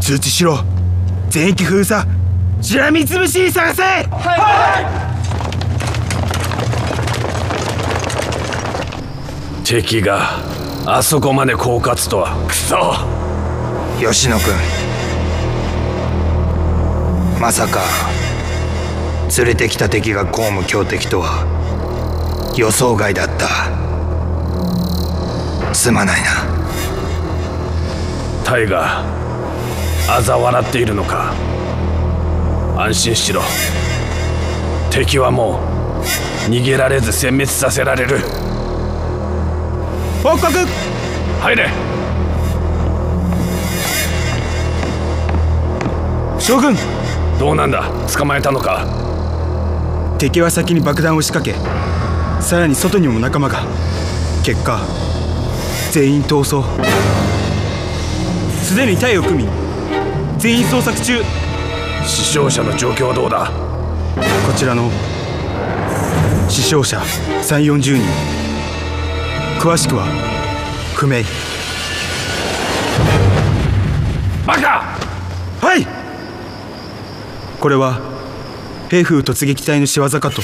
通知しろ。全域封鎖。しらみつぶしに探せ。はい。 敵があそこまで狡猾とは。クソ。 吉野君、まさか連れてきた敵が公務強敵とは予想外だった。すまないな。 タイガー、嘲笑っているのか。安心しろ。敵はもう逃げられず殲滅させられる。 報告。 入れ。 将軍、 どうなんだ、捕まえたのか。 敵は先に爆弾を仕掛け、さらに外にも仲間が。結果全員逃走。すでに隊を組み全員捜索中。 死傷者の状況はどうだ。 こちらの死傷者30、40人、詳しくは不明。 バカ。 はい。これは兵風突撃隊の仕業かと。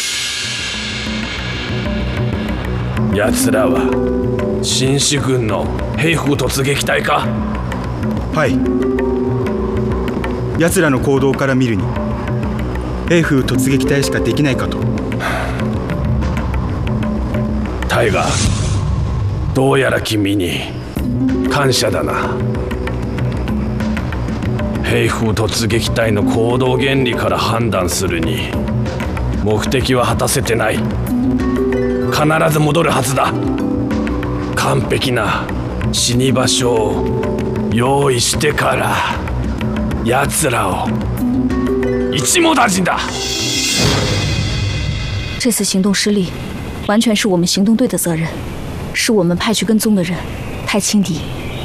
奴らは新四軍の兵風突撃隊か。 はい。奴らの行動から見るに兵風突撃隊しかできないかと。 タイガー、どうやら君に感謝だな。兵風突撃隊の行動原理から判断するに目的は果たせてない。必ず戻るはずだ。完璧な死に場所を用意してから奴らを一網打尽だ。 这次行动失利，完全是我们行动队的责任，是我们派去跟踪的人太轻敌。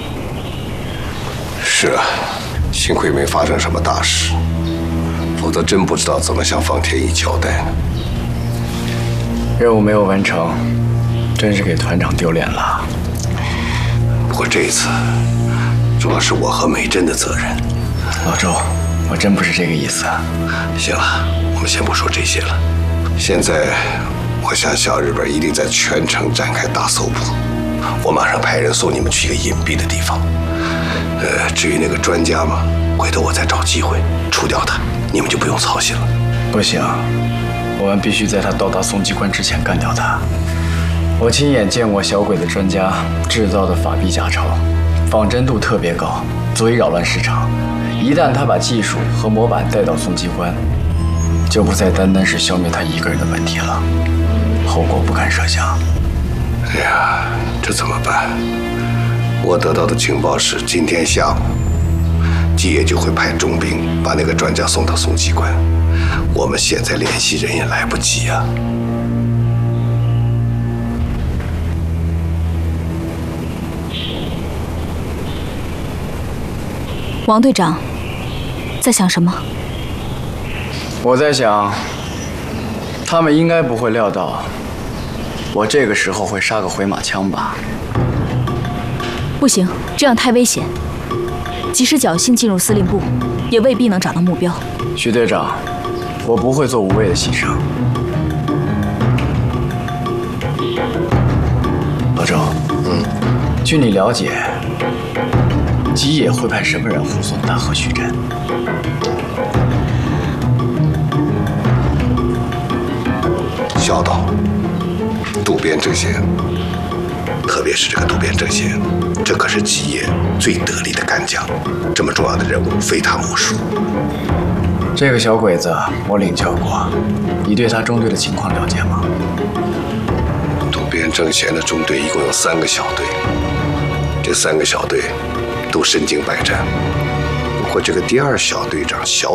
是啊，幸亏没发生什么大事，否则真不知道怎么向方天一交代呢。 任务没有完成，真是给团长丢脸了。 不过这一次，主要是我和美珍的责任。 老周，我真不是这个意思。 行了，我们先不说这些了。现在，我想小日本一定在全城展开大搜捕。我马上派人送你们去一个隐蔽的地方。至于那个专家嘛，回头我再找机会除掉他，你们就不用操心了。 不行，我们必须在他到达松鸡关之前干掉他。我亲眼见过小鬼的专家制造的法币假钞，仿真度特别高，足以扰乱市场。一旦他把技术和模板带到松鸡关，就不再单单是消灭他一个人的问题了，后果不堪设想。 哎呀，这怎么办？我得到的情报是，今天下午，基野就会派重兵把那个专家送到松鸡关。我们现在联系人也来不及啊。 王队长，在想什么？ 我在想，他们应该不会料到，我这个时候会杀个回马枪吧？ 不行，这样太危险。即使侥幸进入司令部，也未必能找到目标。 徐队长，我不会做无谓的牺牲。老周，据你了解，吉野会派什么人护送他和徐真？ 小岛、渡边正贤，特别是这个渡边正贤，这可是吉野最得力的干将，这么重要的任务非他莫属。 这个小鬼子我领教过，你对他中队的情况了解吗？ 渡边正贤的中队一共有3个小队，这3个小队都身经百战，不过这个第2小队长小